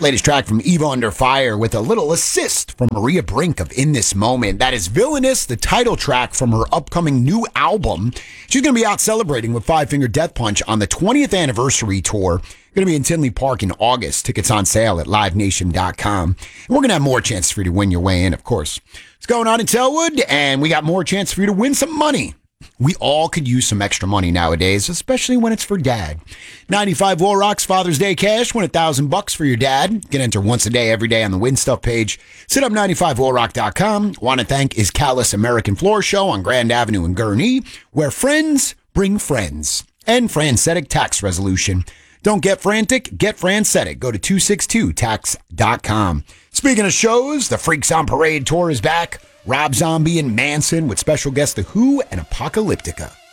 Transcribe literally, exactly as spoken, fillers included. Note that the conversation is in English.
latest track from Eva Under Fire with a little assist from Maria Brink of In This Moment. That is Villainous, the title track from her upcoming new album. She's going to be out celebrating with Five Finger Death Punch on the twentieth anniversary tour. Going to be in Tinley Park in August. Tickets on sale at live nation dot com. And we're going to have more chances for you to win your way in, of course. What's going on in Selwood? And we got more chance for you to win some money. We all could use some extra money nowadays, especially when it's for dad. ninety-five War Rocks Father's Day Cash. Win a thousand bucks for your dad. Get enter once a day, every day on the Win Stuff page. Sit up ninety-five war rock dot com. Want to thank Is Callous American Floor Show on Grand Avenue in Gurnee, where friends bring friends. And Francetic Tax Resolution. Don't get frantic, get Francetic. Go to two sixty-two tax dot com. Speaking of shows, the Freaks on Parade tour is back. Rob Zombie and Manson with special guests The Who and Apocalyptica.